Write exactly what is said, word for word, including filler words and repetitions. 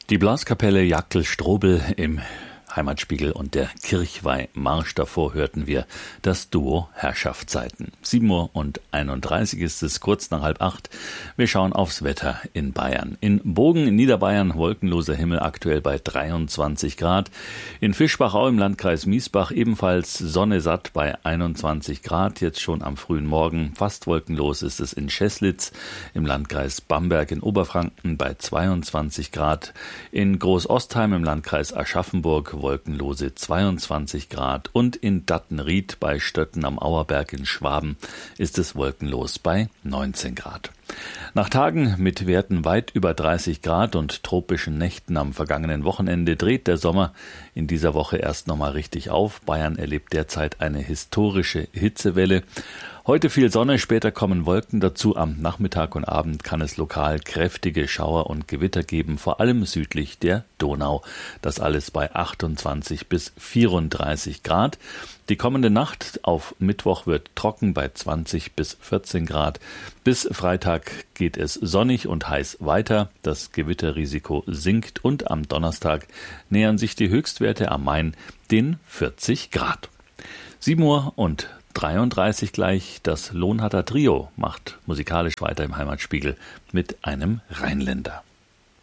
Die Blaskapelle Jackel-Strobel im Heimatspiegel und der Kirchweihmarsch. Davor hörten wir das Duo Herrschaftszeiten. sieben Uhr und einunddreißig ist es, kurz nach halb acht. Wir schauen aufs Wetter in Bayern. In Bogen in Niederbayern wolkenloser Himmel, aktuell bei dreiundzwanzig Grad. In Fischbachau im Landkreis Miesbach ebenfalls Sonne satt bei einundzwanzig Grad. Jetzt schon am frühen Morgen fast wolkenlos ist es in Scheßlitz im Landkreis Bamberg in Oberfranken bei zweiundzwanzig Grad. In Großostheim im Landkreis Aschaffenburg wolkenlose zweiundzwanzig Grad und in Dattenried bei Stötten am Auerberg in Schwaben ist es wolkenlos bei neunzehn Grad. Nach Tagen mit Werten weit über dreißig Grad und tropischen Nächten am vergangenen Wochenende dreht der Sommer in dieser Woche erst nochmal richtig auf. Bayern erlebt derzeit eine historische Hitzewelle. Heute viel Sonne, später kommen Wolken dazu. Am Nachmittag und Abend kann es lokal kräftige Schauer und Gewitter geben, vor allem südlich der Donau. Das alles bei achtundzwanzig bis vierunddreißig Grad. Die kommende Nacht auf Mittwoch wird trocken bei zwanzig bis vierzehn Grad. Bis Freitag geht es sonnig und heiß weiter. Das Gewitterrisiko sinkt und am Donnerstag nähern sich die Höchstwerte am Main den vierzig Grad. sieben Uhr und dreiunddreißig gleich. Das Lohnhatter Trio macht musikalisch weiter im Heimatspiegel mit einem Rheinländer.